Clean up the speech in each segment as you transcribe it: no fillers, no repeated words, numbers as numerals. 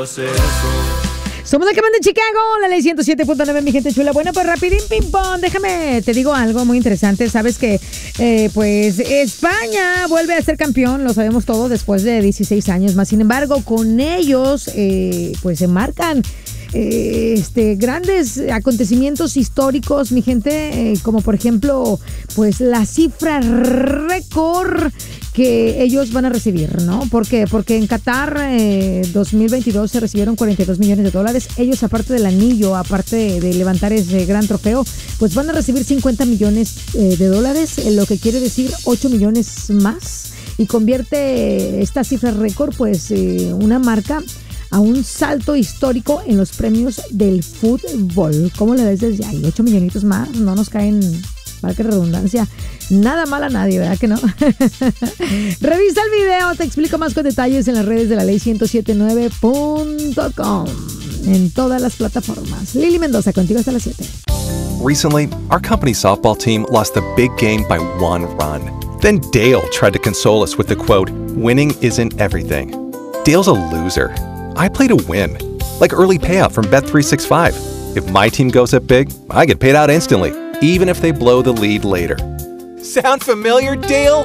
Somos la que manda en Chicago, la ley 107.9, mi gente chula. Bueno, pues rapidín, ping pong, déjame, te digo algo muy interesante. Sabes que, pues, España vuelve a ser campeón, lo sabemos todo, después de 16 años más. Sin embargo, con ellos, pues, se marcan grandes acontecimientos históricos, mi gente, como por ejemplo, pues, la cifra récord que ellos van a recibir, ¿no? ¿Por qué? Porque en Qatar 2022 se recibieron $42 millones. Ellos, aparte del anillo, aparte de levantar ese gran trofeo, pues van a recibir $50 millones, lo que quiere decir 8 millones más, y convierte esta cifra récord, pues, una marca a un salto histórico en los premios del fútbol. ¿Cómo le ves desde ahí? 8 millonitos más, no nos caen, valga la redundancia, nada mal a nadie, ¿verdad que no? Revisa el video, te explico más con detalles en las redes de la ley 1079.com, en todas las plataformas. Lili Mendoza, contigo hasta las 7. Recently, our company softball team lost a big game by 1 run. Then Dale tried to console us with the quote, "Winning isn't everything." Dale's a loser. I play to win, like early payout from Bet365. If my team goes up big, I get paid out instantly, even if they blow the lead later. Sound familiar, Dale?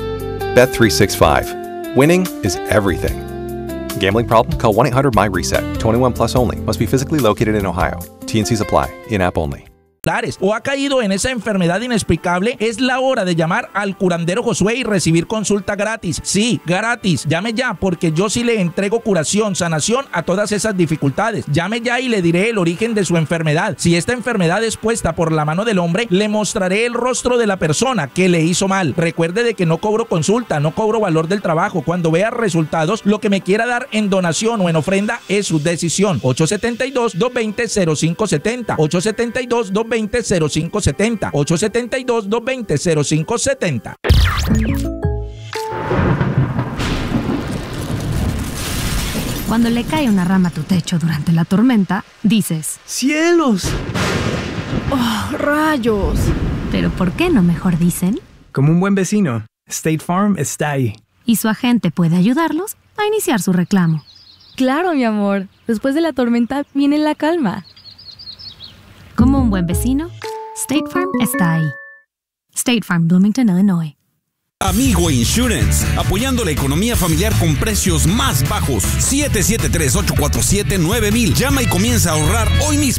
Bet365. Winning is everything. Gambling problem? Call 1-800-MY-RESET. 21 plus only. Must be physically located in Ohio. T&Cs apply. In-app only. O ha caído en esa enfermedad inexplicable, es la hora de llamar al curandero Josué y recibir consulta gratis. Sí, gratis. Llame ya, porque yo sí le entrego curación, sanación a todas esas dificultades. Llame ya y le diré el origen de su enfermedad. Si esta enfermedad es puesta por la mano del hombre, le mostraré el rostro de la persona que le hizo mal. Recuerde de que no cobro consulta, no cobro valor del trabajo. Cuando vea resultados, lo que me quiera dar en donación o en ofrenda es su decisión. 872-220-0570. 872-220-0570. 872-220-0570. Cuando le cae una rama a tu techo durante la tormenta, dices: ¡cielos! ¡Oh, rayos! Pero ¿por qué no mejor dicen? Como un buen vecino, State Farm está ahí. Y su agente puede ayudarlos a iniciar su reclamo. Claro, mi amor. Después de la tormenta viene la calma. Como un buen vecino, State Farm está ahí. State Farm, Bloomington, Illinois. Amigo Insurance, apoyando la economía familiar con precios más bajos. 773-847-9000. Llama y comienza a ahorrar hoy mismo.